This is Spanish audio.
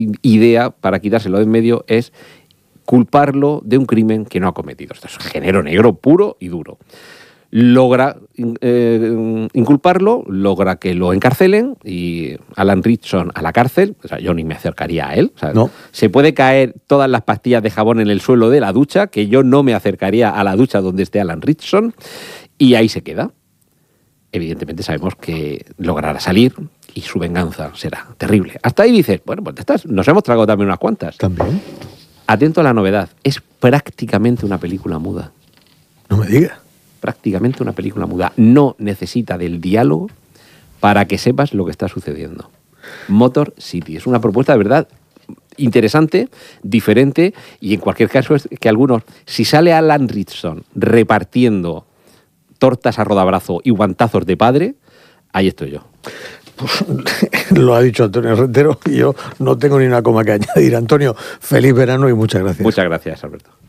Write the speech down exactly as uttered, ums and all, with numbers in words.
idea para quitárselo de en medio es culparlo de un crimen que no ha cometido. Esto es género negro puro y duro. Logra eh, inculparlo, logra que lo encarcelen y Alan Ritchson a la cárcel. O sea, yo ni me acercaría a él. O sea, no. Se puede caer todas las pastillas de jabón en el suelo de la ducha, que yo no me acercaría a la ducha donde esté Alan Ritchson, y ahí se queda. Evidentemente sabemos que logrará salir y su venganza será terrible. Hasta ahí dices, bueno, pues estas nos hemos tragado también unas cuantas. También. Atento a la novedad, es prácticamente una película muda. No me digas. Prácticamente una película muda. No necesita del diálogo para que sepas lo que está sucediendo. Motor City es una propuesta de verdad interesante, diferente, y en cualquier caso es que algunos, si sale Alan Ritchson repartiendo tortas a rodabrazo y guantazos de padre, ahí estoy yo. Pues, lo ha dicho Antonio Rentero y yo no tengo ni una coma que añadir. Antonio, feliz verano y muchas gracias. Muchas gracias, Alberto.